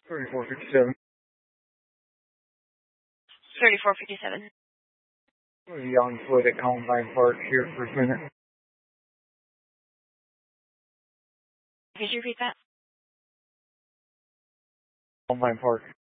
3457. 3457. Young foot at Columbine Park here for a minute. Could you repeat that? Columbine Park.